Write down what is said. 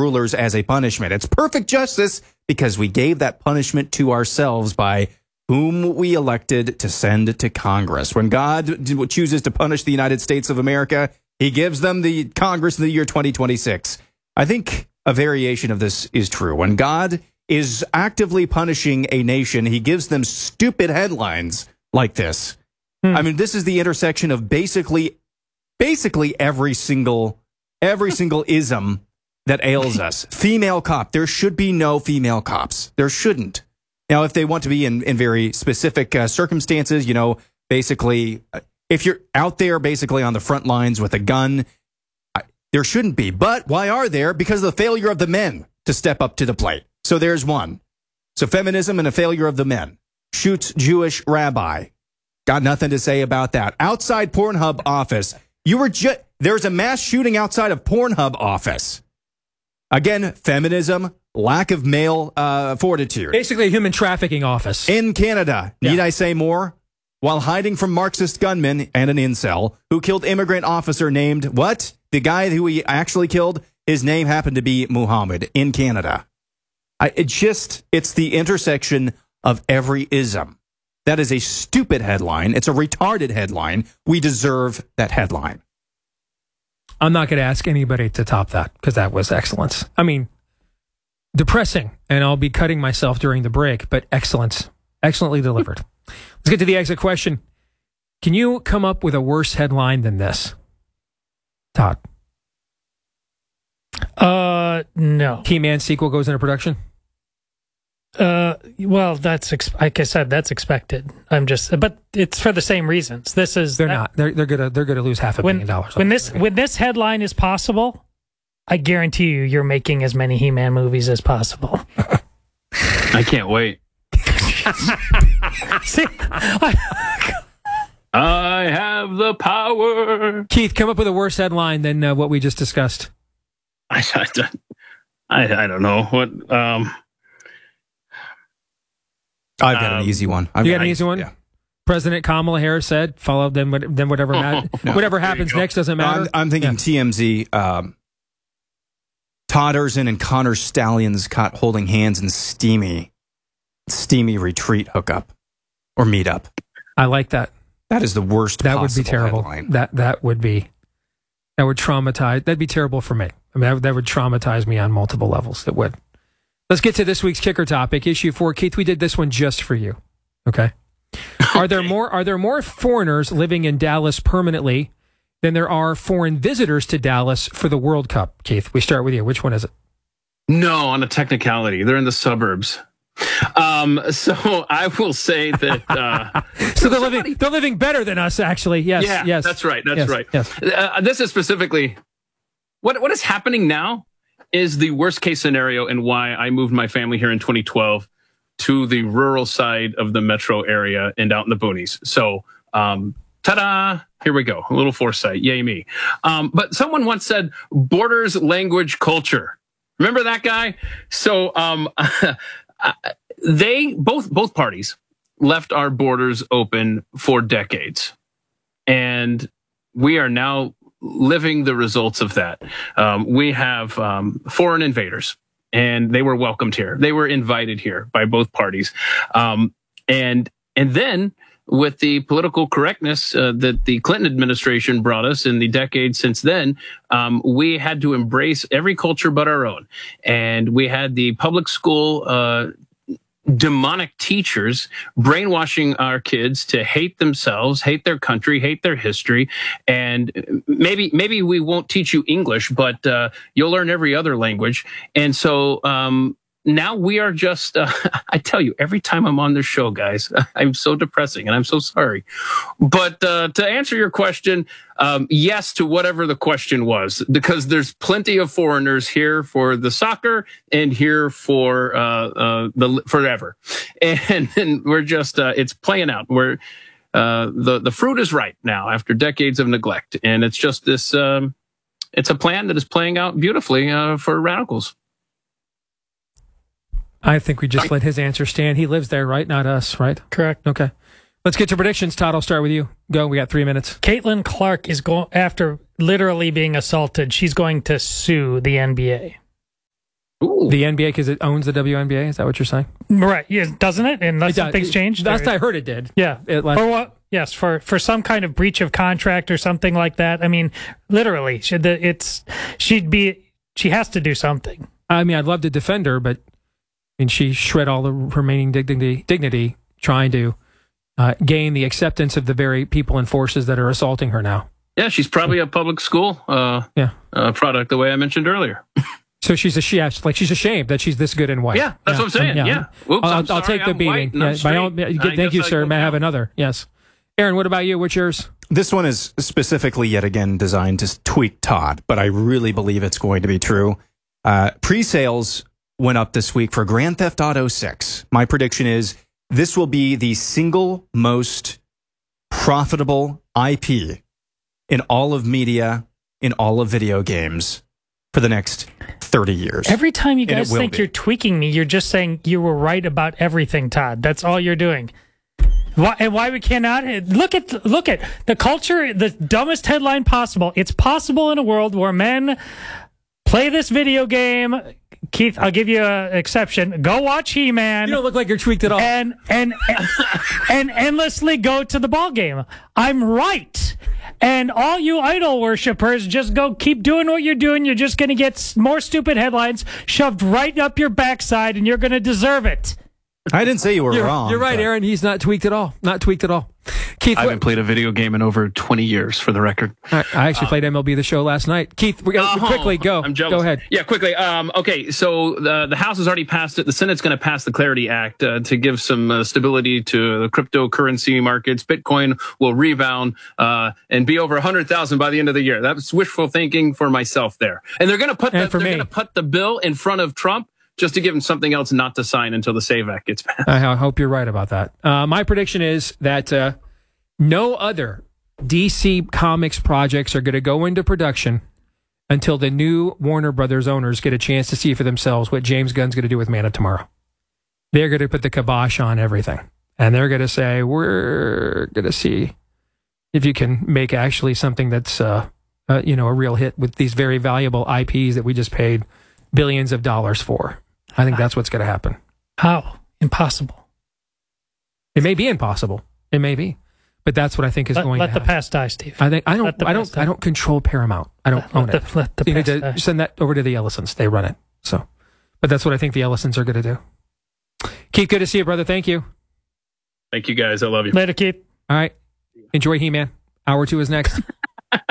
rulers as a punishment. It's perfect justice because we gave that punishment to ourselves by whom we elected to send to Congress. When God chooses to punish the United States of America, he gives them the Congress in the year 2026. I think a variation of this is true. When God is actively punishing a nation, he gives them stupid headlines like this. I mean, this is the intersection of basically every single ism that ails us. Female cop. There should be no female cops. There shouldn't. Now, if they want to be in very specific circumstances, you know, basically, if you're out there basically on the front lines with a gun, there shouldn't be. But why are there? Because of the failure of the men to step up to the plate. So there's one. So feminism and a failure of the men. Shoots Jewish rabbi. Got nothing to say about that. Outside Pornhub office. There's a mass shooting outside of Pornhub office. Again, feminism, lack of male fortitude. Basically a human trafficking office. In Canada. Yeah. Need I say more? While hiding from Marxist gunmen and an incel who killed immigrant officer named, what? The guy who he actually killed, his name happened to be Muhammad in Canada. It's the intersection of every ism. That is a stupid headline. It's a retarded headline. We deserve that headline. I'm not going to ask anybody to top that because that was excellence. I mean, depressing, and I'll be cutting myself during the break, but excellence. Excellently delivered. Let's get to the exit question. Can you come up with a worse headline than this? Todd? No. He-Man sequel goes into production? Well, that's like I said, that's expected. But it's for the same reasons. They're not. They're gonna lose $500 million. When this headline is possible, I guarantee you're making as many He-Man movies as possible. I can't wait. See, I have the power. Keith, come up with a worse headline than what we just discussed. I don't know what. I've got an easy one. You got an easy one? Yeah. President Kamala Harris said, "Follow then whatever whatever happens next doesn't matter." No, I'm thinking TMZ. Todd Erzin and Connor Stallions caught holding hands in steamy retreat hookup or meetup. I like that. That is the worst. That would be terrible. Headline. That would traumatize. That'd be terrible for me. I mean, that would traumatize me on multiple levels. It would. Let's get to this week's kicker topic, issue 4. Keith, we did this one just for you. Okay. Are there more foreigners living in Dallas permanently than there are foreign visitors to Dallas for the World Cup? Keith, we start with you. Which one is it? No, on a technicality, they're in the suburbs. So I will say that. So they're living better than us, actually. Yes. Yeah, yes. That's right. That's yes, right. Yes. This is specifically what is happening now is the worst case scenario and why I moved my family here in 2012 to the rural side of the metro area and out in the boonies. So, ta-da! Here we go. A little foresight. Yay me. But someone once said borders, language, culture. Remember that guy? So, they both parties left our borders open for decades, and we are now living the results of that. We have foreign invaders, and they were welcomed here. They were invited here by both parties, and then with the political correctness that the Clinton administration brought us in the decades since then, we had to embrace every culture but our own, and we had the public school demonic teachers brainwashing our kids to hate themselves, hate their country, hate their history. And maybe we won't teach you English, but you'll learn every other language. And so now we are just, I tell you, every time I'm on this show, guys, I'm so depressing and I'm so sorry. But to answer your question, yes to whatever the question was, because there's plenty of foreigners here for the soccer and here for the forever. And we're just, it's playing out. We're, the fruit is ripe now after decades of neglect. And it's just this, it's a plan that is playing out beautifully for radicals. I think we just let his answer stand. He lives there, right? Not us, right? Correct. Okay. Let's get to predictions. Todd, I'll start with you. Go. We got 3 minutes. Caitlin Clark is going, after literally being assaulted, she's going to sue the NBA. Ooh. The NBA, because it owns the WNBA. Is that what you're saying? Right. Yeah, doesn't it? Unless It does. something's changed. Last or- I heard, it did. Yeah. It last- For what? Yes, for some kind of breach of contract or something like that. I mean, literally, she has to do something. I mean, I'd love to defend her, but she shred all the remaining dignity trying to gain the acceptance of the very people and forces that are assaulting her now. Yeah, she's probably a public school product, the way I mentioned earlier. So she's ashamed that she's this good and white. Yeah, that's what I'm saying. Yeah. Oops, I'll take the beating. Thank you, sir. May I have another? Yes. Aaron, what about you? What's yours? This one is specifically yet again designed to tweak Todd, but I really believe it's going to be true. Pre-sales went up this week for Grand Theft Auto 6. My prediction is this will be the single most profitable IP in all of media, in all of video games for the next 30 years. Every time you And it guys will think be. you're tweaking me, you're just saying you were right about everything, Todd. That's all you're doing. Why we cannot look at the culture, the dumbest headline possible. It's possible in a world where men play this video game. Keith, I'll give you an exception. Go watch He-Man. You don't look like you're tweaked at all. And endlessly go to the ball game. I'm right. And all you idol worshippers, just go keep doing what you're doing. You're just going to get more stupid headlines shoved right up your backside, and you're going to deserve it. I didn't say you were wrong. You're right, but- Aaron. He's not tweaked at all. Not tweaked at all. Keith, I haven't played a video game in over 20 years, for the record. I actually played MLB The Show last night. Keith, we got quickly go. I'm jealous. Go ahead. Yeah, quickly. Okay, so the House has already passed it. The Senate's going to pass the Clarity Act to give some stability to the cryptocurrency markets. Bitcoin will rebound and be over 100,000 by the end of the year. That's wishful thinking for myself there. And they're going to put the bill in front of Trump just to give him something else not to sign until the SAVE Act gets passed. I hope you're right about that. My prediction is that no other DC Comics projects are going to go into production until the new Warner Brothers owners get a chance to see for themselves what James Gunn's going to do with Man of Tomorrow. They're going to put the kibosh on everything. And they're going to say, we're going to see if you can make actually something that's a real hit with these very valuable IPs that we just paid billions of dollars for. I think that's what's going to happen. How? Impossible. It may be impossible. It may be. But that's what I think is going to happen. Let the past die, Steve. I don't control Paramount. I don't own it. Let the You need past to die. send that over to the Ellisons. They run it. So, but that's what I think the Ellisons are going to do. Keith, good to see you, brother. Thank you. Thank you, guys. I love you. Later, Keith. All right. Enjoy He-Man. Hour 2 is next.